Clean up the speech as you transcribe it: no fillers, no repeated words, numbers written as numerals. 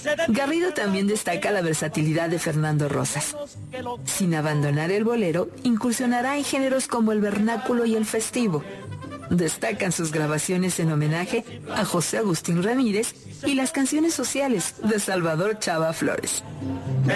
Garrido también destaca la versatilidad de Fernando Rosas. Sin abandonar el bolero, incursionará en géneros como el vernáculo y el festivo. Destacan sus grabaciones en homenaje a José Agustín Ramírez y las canciones sociales de Salvador Chava Flores.